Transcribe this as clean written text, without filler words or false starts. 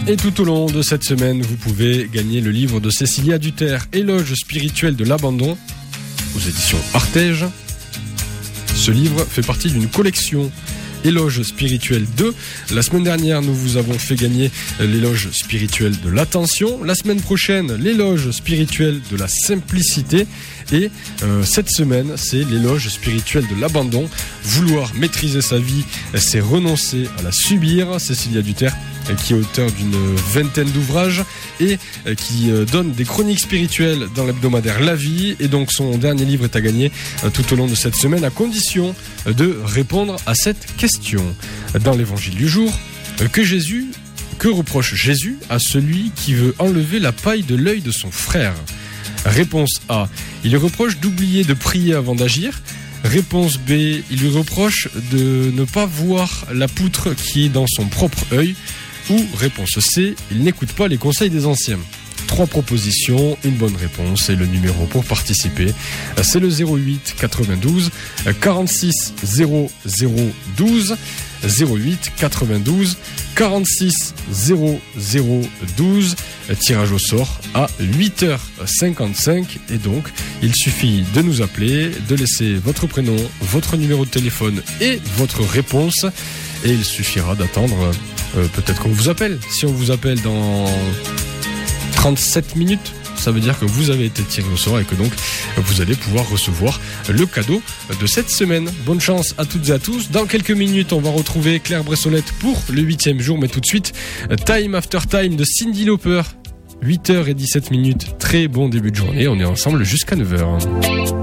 Et tout au long de cette semaine, vous pouvez gagner le livre de Cécilia Duterre, Éloge spirituel de l'abandon, aux éditions Artege. Ce livre fait partie d'une collection Éloge spirituel 2. La semaine dernière, nous vous avons fait gagner l'éloge spirituel de l'attention. La semaine prochaine, l'éloge spirituel de la simplicité. Et cette semaine, c'est l'éloge spirituel de l'abandon. Vouloir maîtriser sa vie, c'est renoncer à la subir. Cécilia Duterre, qui est auteur d'une vingtaine d'ouvrages et qui donne des chroniques spirituelles dans l'hebdomadaire La Vie. Et donc son dernier livre est à gagner tout au long de cette semaine, à condition de répondre à cette question. Dans l'évangile du jour, que reproche Jésus à celui qui veut enlever la paille de l'œil de son frère? Réponse A, il lui reproche d'oublier de prier avant d'agir. Réponse B, il lui reproche de ne pas voir la poutre qui est dans son propre œil. Ou réponse C, il n'écoute pas les conseils des anciens. 3 propositions, une bonne réponse et le numéro pour participer, c'est le 08 92 46 00 12, 08 92 46 00 12, tirage au sort à 8h55 et donc il suffit de nous appeler, de laisser votre prénom, votre numéro de téléphone et votre réponse et il suffira d'attendre peut-être qu'on vous appelle. Si on vous appelle dans 37 minutes, ça veut dire que vous avez été tiré au sort et que donc vous allez pouvoir recevoir le cadeau de cette semaine. Bonne chance à toutes et à tous. Dans quelques minutes, on va retrouver Claire Bressolette pour le 8e jour, mais tout de suite, Time After Time de Cyndi Lauper. 8h17. Très bon début de journée. On est ensemble jusqu'à 9h.